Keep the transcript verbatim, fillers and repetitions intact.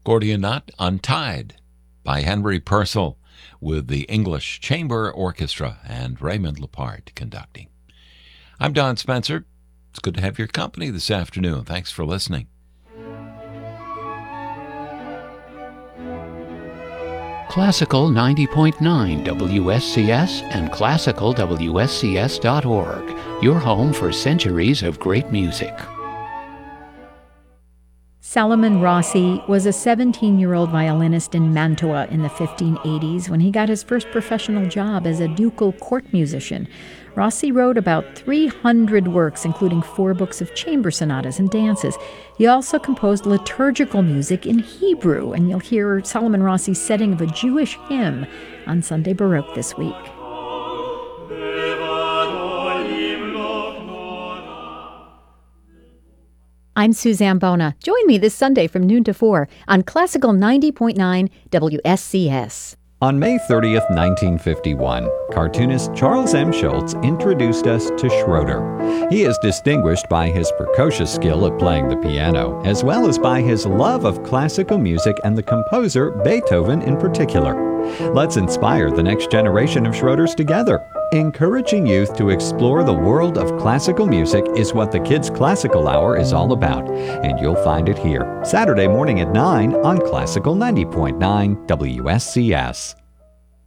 Gordian Knot Untied by Henry Purcell with the English Chamber Orchestra and Raymond Lepard conducting. I'm Don Spencer. It's good to have your company this afternoon. Thanks for listening. Classical ninety point nine W S C S and classical W S C S dot org, your home for centuries of great music. Salomon Rossi was a seventeen-year-old violinist in Mantua in the fifteen eighties when he got his first professional job as a ducal court musician. Rossi wrote about three hundred works, including four books of chamber sonatas and dances. He also composed liturgical music in Hebrew, and you'll hear Salomon Rossi's setting of a Jewish hymn on Sunday Baroque this week. I'm Suzanne Bona. Join me this Sunday from noon to four on Classical ninety point nine W S C S. On May thirtieth, nineteen fifty-one, cartoonist Charles M. Schulz introduced us to Schroeder. He is distinguished by his precocious skill at playing the piano, as well as by his love of classical music and the composer Beethoven in particular. Let's inspire the next generation of Schroeders together. Encouraging youth to explore the world of classical music is what the Kids Classical Hour is all about, and you'll find it here, Saturday morning at nine on Classical ninety point nine W S C S.